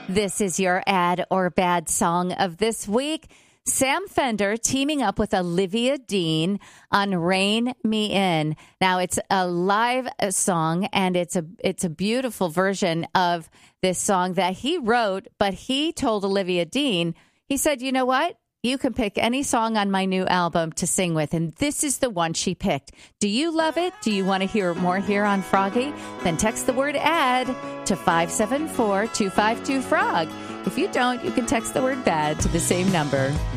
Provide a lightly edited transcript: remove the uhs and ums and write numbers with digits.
This is your Ad or Bad Song of this week. Sam Fender teaming up with Olivia Dean on Rein Me In. Now, it's a live song, and it's a beautiful version of this song that he wrote, but he told Olivia Dean, he said, you know what? You can pick any song on my new album to sing with, and this is the one she picked. Do you love it? Do you want to hear more here on Froggy? Then text the word AD to 574-252-FROG. If you don't, you can text the word BAD to the same number.